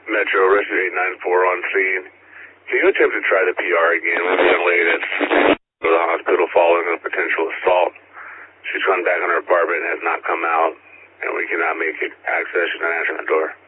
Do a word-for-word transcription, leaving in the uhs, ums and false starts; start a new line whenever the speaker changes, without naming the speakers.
Metro, Rescue eight nine four on scene. Can you attempt to try the P R again with the young lady that's to the hospital following a potential assault? She's gone back on her apartment and has not come out, and we cannot make it access. She's not answering the door.